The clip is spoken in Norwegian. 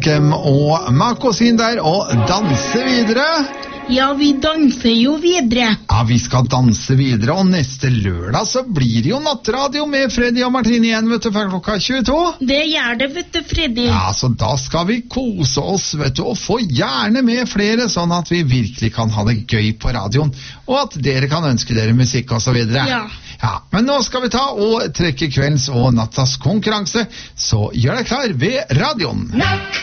Malcolm og Makosin der og danse videre. Ja, vi danser jo videre. Ja, vi skal danse videre, og neste lørdag så blir det jo nattradio med Freddy og Martine igjen, vet du, fra klokka 22. Det gjør det, vet du, Freddy. Ja, så da skal vi kose oss, vet du, og få gjerne med flere, sånn at vi virkelig kan ha det gøy på radioen, og at dere kan ønske dere musikk og så videre. Ja. Ja, men nå skal vi ta og trekke kveldens og nattas konkurranse, så gjør deg klar ved radioen.